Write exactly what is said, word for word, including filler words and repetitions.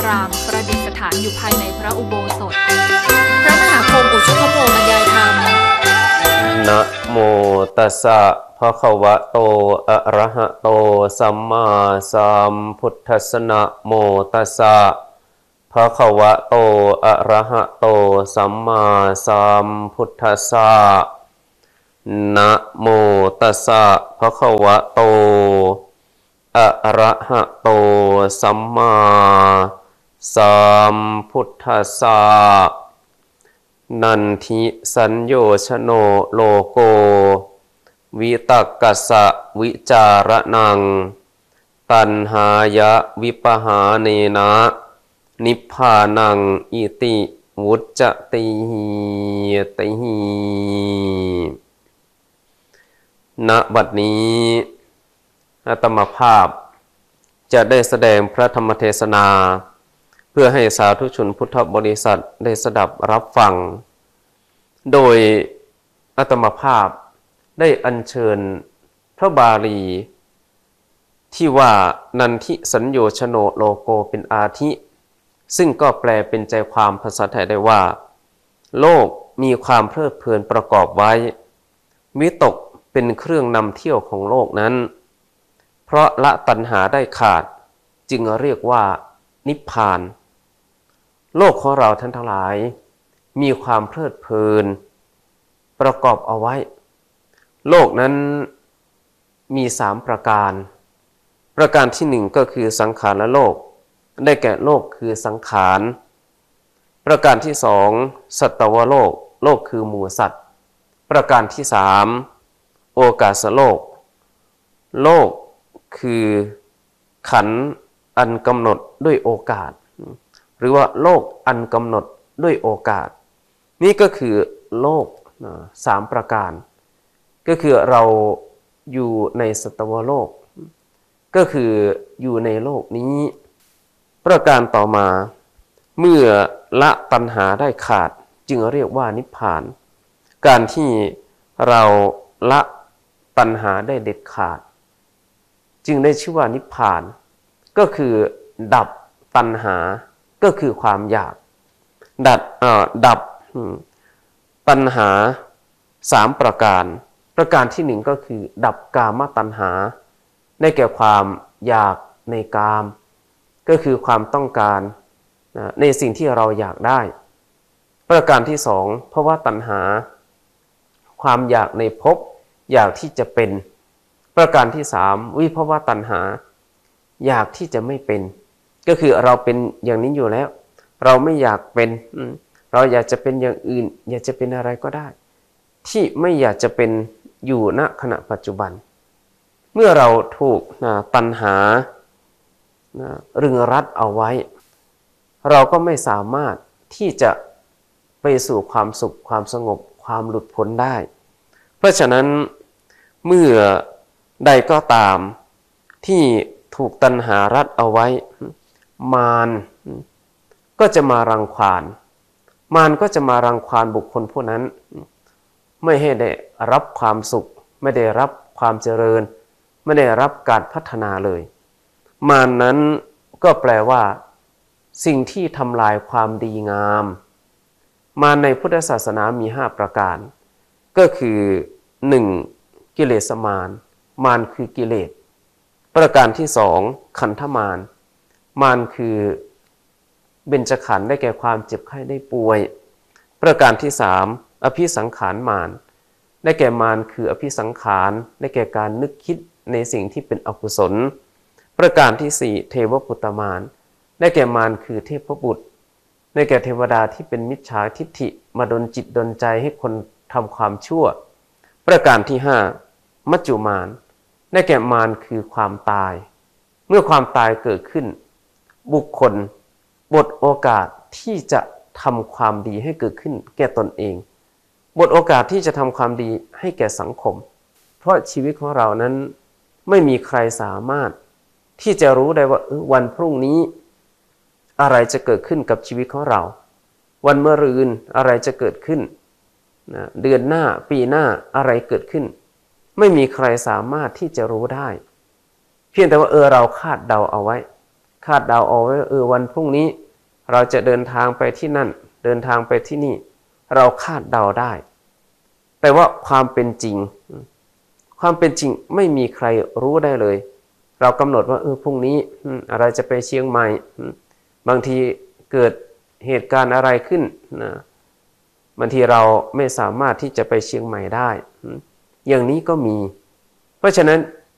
รามประดิษฐานอยู่ภายในพระอุโบสถพระมหาพรหมอุชุคโมบรรยายธรรมนะโมตัสสะภะคะวะโตอะระหะโตสัมมาสัมพุทธัสสะนะโมตัสสะภะคะวะโตอะระหะโตสัมมาสัมพุทธัสสะนะโมตัสสะภะคะวะโตอะระหะโตสัมมาสัมพุทธัสสะนันทิสัญโยชโนโลโกวิตักกัสสะวิจารนังตัณหายะวิปหาเนนะนิพพานังอิติวุจจติติณบัดนี้อาตมาภาพจะได้แสดงพระธรรมเทศนาเพื่อให้สาธุชนพุทธบริษัทได้สดับรับฟังโดยอาตมาภาพได้อัญเชิญพระบาลีที่ว่านันทิสัญโยชโนโลโกเป็นอาทิซึ่งก็แปลเป็นใจความภาษาไทยได้ว่าโลกมีความเพลิดเพลินประกอบไว้วิตกเป็นเครื่องนำเที่ยวของโลกนั้นเพราะละตัณหาได้ขาดจึงเรียกว่านิพพานโลกของเราท่านทั้งหลายมีความเพลิดเพลินประกอบเอาไว้โลกนั้นมีสามประการประการที่หนึ่งก็คือสังขารและโลกได้แก่โลกคือสังขารประการที่สองสัตวโลกโลกคือหมู่สัตว์ประการที่สามโอกาสโลกโลกคือขันธ์อันกำหนดด้วยโอกาสหรือว่าโลกอันกำหนดด้วยโอกาสนี่ก็คือโลกสามประการก็คือเราอยู่ในสัตวโลกก็คืออยู่ในโลกนี้ประการต่อมาเมื่อละตัณหาได้ขาดจึงเรียกว่านิพพานการที่เราละตัณหาได้เด็ดขาดจึงได้ชื่อว่านิพพานก็คือดับตัณหาก็คือความอยากดับเอ่อดับตัณหาสามประการประการที่หนึ่งก็คือดับกามตัณหาได้แก่ความอยากในกามก็คือความต้องการในสิ่งที่เราอยากได้ประการที่สองภวตัณหาความอยากในภพอยากที่จะเป็นประการที่สามวิภวตัณหาอยากที่จะไม่เป็นก็คือเราเป็นอย่างนี้อยู่แล้วเราไม่อยากเป็นเราอยากจะเป็นอย่างอื่นอยากจะเป็นอะไรก็ได้ที่ไม่อยากจะเป็นอยู่ณขณะปัจจุบันเมื่อเราถูกตัณหารึงรัดเอาไว้เราก็ไม่สามารถที่จะไปสู่ความสุขความสงบความหลุดพ้นได้เพราะฉะนั้นเมื่อใดก็ตามที่ถูกตัณหารัดเอาไว้มารก็จะมารังควานมารก็จะมารังควานบุคคลผู้นั้นไม่ให้ได้รับความสุขไม่ได้รับความเจริญไม่ได้รับการพัฒนาเลยมารนั้นก็แปลว่าสิ่งที่ทำลายความดีงามมารในพุทธศาสนามีห้าประการก็คือหนึ่งกิเลสมารมารคือกิเลสประการที่สองขันธมารมารคือเบญจขันธ์ได้แก่ความเจ็บไข้ได้ป่วยประการที่สามอภิสังขารมารได้แก่มารคืออภิสังขารได้แก่การนึกคิดในสิ่งที่เป็นอกุศลประการที่สี่เทวปุตตมารได้แก่มารคือเทพบุตรได้แก่เทวดาที่เป็นมิจฉาทิฏฐิมาดลจิตดลใจให้คนทำความชั่วประการที่ห้ามัจจุมารได้แก่มารคือความตายเมื่อความตายเกิดขึ้นบุคคลบทโอกาสที่จะทำความดีให้เกิดขึ้นแก่ตนเองบทโอกาสที่จะทำความดีให้แก่สังคมเพราะชีวิตของเรานั้นไม่มีใครสามารถที่จะรู้ได้ว่าวันพรุ่งนี้อะไรจะเกิดขึ้นกับชีวิตของเราวันมะรืนอะไรจะเกิดขึ้นนะเดือนหน้าปีหน้าอะไรเกิดขึ้นไม่มีใครสามารถที่จะรู้ได้เพียงแต่ว่าเออเราคาดเดาเอาไว้คาดเดาเอาไว้เออวันพรุ่งนี้เราจะเดินทางไปที่นั่นเดินทางไปที่นี่เราคาดเดาได้แต่ว่าความเป็นจริงความเป็นจริงไม่มีใครรู้ได้เลยเรากำหนดว่าเออพรุ่งนี้เราจะไปเชียงใหม่บางทีเกิดเหตุการณ์อะไรขึ้นนะบางทีเราไม่สามารถที่จะไปเชียงใหม่ได้อย่างนี้ก็มีเพราะฉะนั้น